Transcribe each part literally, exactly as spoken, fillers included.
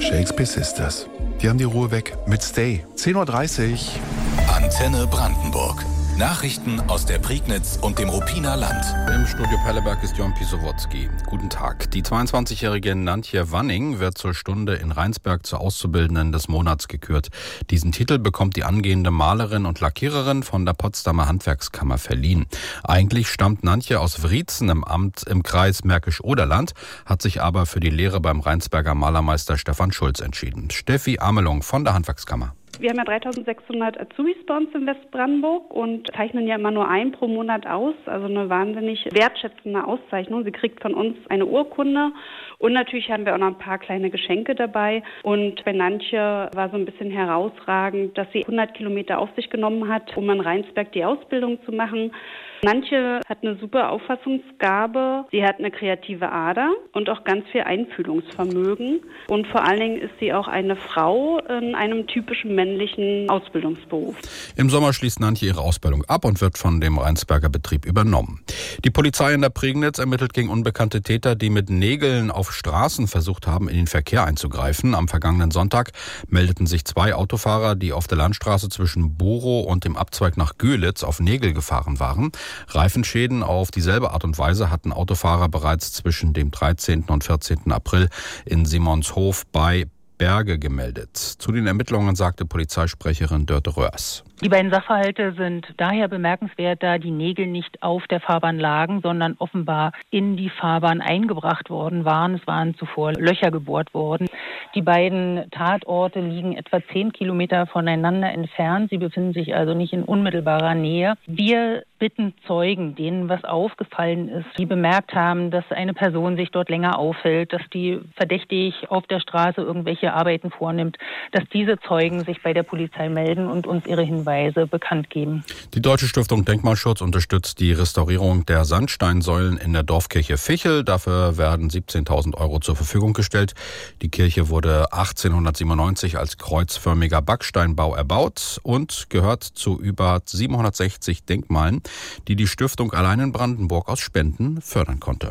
Shakespeare Sisters. Die haben die Ruhe weg mit Stay. zehn Uhr dreißig. Antenne Brandenburg. Nachrichten aus der Prignitz und dem Ruppiner Land. Im Studio Perleberg ist Jon Pisowotzki. Guten Tag. Die zweiundzwanzigjährige Nantje Wanning wird zur Stunde in Rheinsberg zur Auszubildenden des Monats gekürt. Diesen Titel bekommt die angehende Malerin und Lackiererin von der Potsdamer Handwerkskammer verliehen. Eigentlich stammt Nantje aus Wriezen im Amt im Kreis Märkisch-Oderland, hat sich aber für die Lehre beim Rheinsberger Malermeister Stefan Schulz entschieden. Steffi Amelung von der Handwerkskammer. Wir haben ja dreitausendsechshundert Azubis bei uns in Westbrandenburg und zeichnen ja immer nur einen pro Monat aus. Also eine wahnsinnig wertschätzende Auszeichnung. Sie kriegt von uns eine Urkunde und natürlich haben wir auch noch ein paar kleine Geschenke dabei. Und bei Nantje war so ein bisschen herausragend, dass sie hundert Kilometer auf sich genommen hat, um in Rheinsberg die Ausbildung zu machen. Nantje hat eine super Auffassungsgabe, sie hat eine kreative Ader und auch ganz viel Einfühlungsvermögen. Und vor allen Dingen ist sie auch eine Frau in einem typischen männlichen Ausbildungsberuf. Im Sommer schließt Nantje ihre Ausbildung ab und wird von dem Rheinsberger Betrieb übernommen. Die Polizei in der Prignitz ermittelt gegen unbekannte Täter, die mit Nägeln auf Straßen versucht haben, in den Verkehr einzugreifen. Am vergangenen Sonntag meldeten sich zwei Autofahrer, die auf der Landstraße zwischen Borow und dem Abzweig nach Görlitz auf Nägel gefahren waren. Reifenschäden auf dieselbe Art und Weise hatten Autofahrer bereits zwischen dem dreizehnten und vierzehnten April in Simonshof bei Berge gemeldet. Zu den Ermittlungen sagte Polizeisprecherin Dörte Röhrs. Die beiden Sachverhalte sind daher bemerkenswert, da die Nägel nicht auf der Fahrbahn lagen, sondern offenbar in die Fahrbahn eingebracht worden waren. Es waren zuvor Löcher gebohrt worden. Die beiden Tatorte liegen etwa zehn Kilometer voneinander entfernt. Sie befinden sich also nicht in unmittelbarer Nähe. Wir bitten Zeugen, denen was aufgefallen ist, die bemerkt haben, dass eine Person sich dort länger aufhält, dass die verdächtig auf der Straße irgendwelche Arbeiten vornimmt, dass diese Zeugen sich bei der Polizei melden und uns ihre Hinweise bekannt geben. Die Deutsche Stiftung Denkmalschutz unterstützt die Restaurierung der Sandsteinsäulen in der Dorfkirche Fichel. Dafür werden siebzehntausend Euro zur Verfügung gestellt. Die Kirche wurde achtzehnhundertsiebenundneunzig als kreuzförmiger Backsteinbau erbaut und gehört zu über siebenhundertsechzig Denkmalen, die die Stiftung allein in Brandenburg aus Spenden fördern konnte.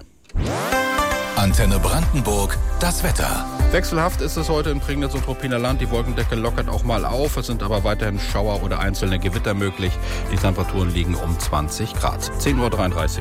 Antenne Brandenburg, das Wetter. Wechselhaft ist es heute in Prignitz und Ruppiner Land. Die Wolkendecke lockert auch mal auf. Es sind aber weiterhin Schauer oder einzelne Gewitter möglich. Die Temperaturen liegen um zwanzig Grad. zehn Uhr dreiunddreißig.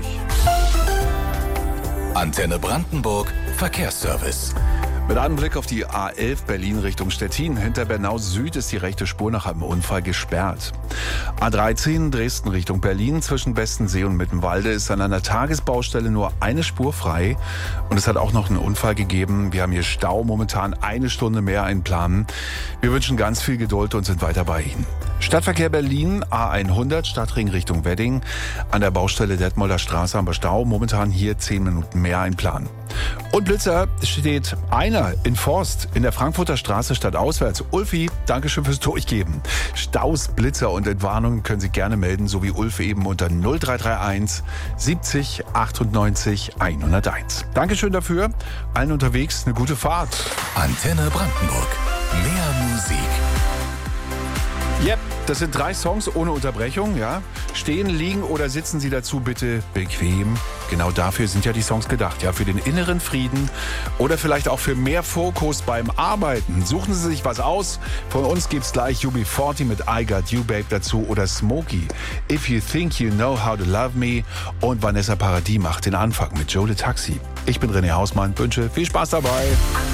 Antenne Brandenburg, Verkehrsservice. Mit einem Blick auf die A elf Berlin Richtung Stettin. Hinter Bernau Süd ist die rechte Spur nach einem Unfall gesperrt. A dreizehn Dresden Richtung Berlin zwischen Bestensee und Mittenwalde ist an einer Tagesbaustelle nur eine Spur frei. Und es hat auch noch einen Unfall gegeben. Wir haben hier Stau, momentan eine Stunde mehr einplanen. Wir wünschen ganz viel Geduld und sind weiter bei Ihnen. Stadtverkehr Berlin, A hundert, Stadtring Richtung Wedding. An der Baustelle Detmolder Straße haben wir Stau. Momentan hier zehn Minuten mehr einplanen. Und Blitzer steht einer in Forst in der Frankfurter Straße stadtauswärts. Ulfi, Dankeschön fürs Durchgeben. Staus, Blitzer und Entwarnungen können Sie gerne melden, so wie Ulf eben unter null drei drei eins siebzig achtundneunzig hunderteins. Dankeschön dafür. Allen unterwegs eine gute Fahrt. Antenne Brandenburg. Mehr Musik. Yep, das sind drei Songs ohne Unterbrechung, ja. Stehen, liegen oder sitzen Sie dazu bitte bequem. Genau dafür sind ja die Songs gedacht, ja, für den inneren Frieden oder vielleicht auch für mehr Fokus beim Arbeiten. Suchen Sie sich was aus. Von uns gibt's gleich U B vierzig mit I Got You Babe dazu oder Smokey, If You Think You Know How to Love Me und Vanessa Paradis macht den Anfang mit Joe Le Taxi. Ich bin René Hausmann, wünsche viel Spaß dabei.